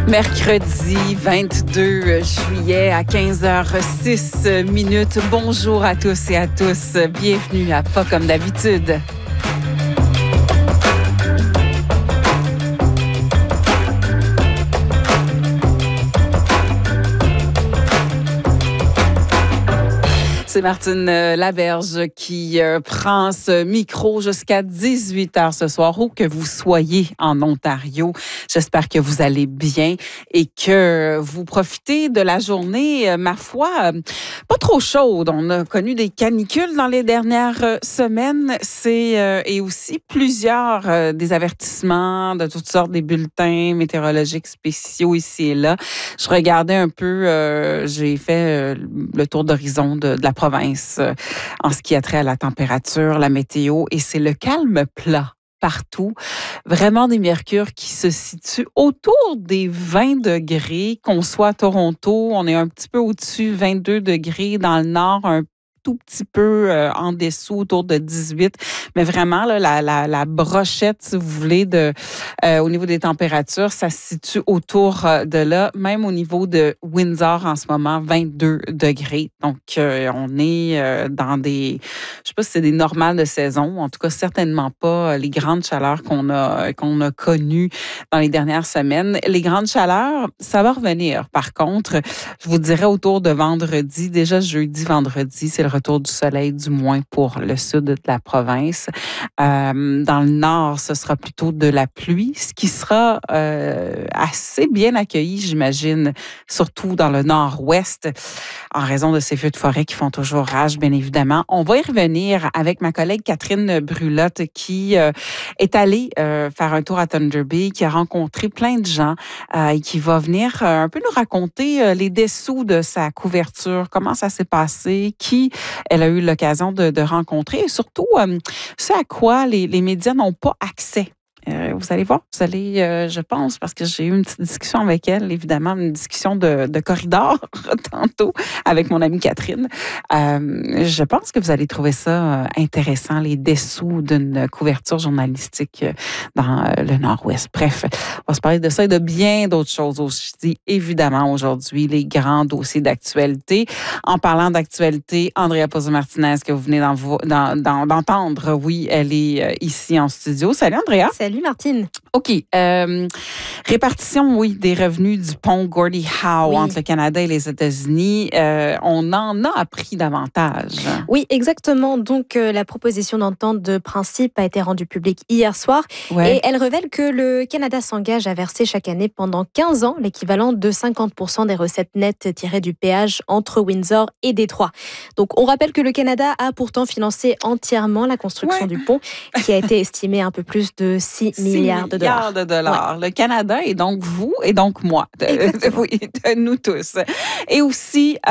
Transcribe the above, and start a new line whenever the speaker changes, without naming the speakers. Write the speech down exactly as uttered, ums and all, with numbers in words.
Mercredi vingt-deux juillet à quinze heures six minutes. Bonjour à tous et à tous. Bienvenue à Pas comme d'habitude. C'est Martine Laberge qui euh, prend ce micro jusqu'à dix-huit heures ce soir, où que vous soyez en Ontario. J'espère que vous allez bien et que vous profitez de la journée, euh, ma foi, euh, pas trop chaude. On a connu des canicules dans les dernières euh, semaines. C'est euh, et aussi plusieurs euh, des avertissements de toutes sortes, des bulletins météorologiques spéciaux ici et là. Je regardais un peu, euh, j'ai fait euh, le tour d'horizon de, de la province euh, en ce qui a trait à la température, la météo, et c'est le calme plat partout. Vraiment des mercures qui se situent autour des vingt degrés, qu'on soit à Toronto, on est un petit peu au-dessus, vingt-deux degrés dans le nord, un tout petit peu euh, en dessous, autour de dix-huit. Mais vraiment, là, la, la, la brochette, si vous voulez, de, euh, au niveau des températures, ça se situe autour de là. Même au niveau de Windsor, en ce moment, vingt-deux degrés. Donc, euh, on est euh, dans des, je sais pas si c'est des normales de saison, en tout cas, certainement pas les grandes chaleurs qu'on a, qu'on a connues dans les dernières semaines. Les grandes chaleurs, ça va revenir. Par contre, je vous dirais autour de vendredi, déjà jeudi, vendredi, c'est le retour du soleil, du moins pour le sud de la province. Euh, dans le nord, ce sera plutôt de la pluie, ce qui sera euh, assez bien accueilli, j'imagine, surtout dans le nord-ouest, en raison de ces feux de forêt qui font toujours rage, bien évidemment. On va y revenir avec ma collègue Catherine Brulotte, qui euh, est allée euh, faire un tour à Thunder Bay, qui a rencontré plein de gens euh, et qui va venir euh, un peu nous raconter euh, les dessous de sa couverture, comment ça s'est passé, qui elle a eu l'occasion de, de rencontrer et surtout euh, ce à quoi les, les médias n'ont pas accès. Euh, vous allez voir, vous allez, euh, je pense, parce que j'ai eu une petite discussion avec elle, évidemment, une discussion de, de corridor tantôt avec mon amie Catherine. Euh, je pense que vous allez trouver ça intéressant, les dessous d'une couverture journalistique dans le Nord-Ouest. Bref, on va se parler de ça et de bien d'autres choses aussi, évidemment, aujourd'hui, les grands dossiers d'actualité. En parlant d'actualité, Andrea Pozzo-Martinez, que vous venez d'en, d'en, d'entendre, oui, elle est ici en studio. Salut, Andrea.
Salut. Salut Martine.
OK. Euh, répartition, oui, des revenus du pont Gordie Howe oui. entre le Canada et les États-Unis. Euh, on en a appris davantage.
Oui, exactement. Donc, euh, la proposition d'entente de principe a été rendue publique hier soir. Ouais. Et elle révèle que le Canada s'engage à verser chaque année pendant quinze ans l'équivalent de cinquante pour cent des recettes nettes tirées du péage entre Windsor et Détroit. Donc, on rappelle que le Canada a pourtant financé entièrement la construction ouais. du pont, qui a été estimée à un peu plus de six milliards de dollars.
de dollars. Ouais. Le Canada est donc vous et donc moi, de, de, oui, de nous tous. Et aussi,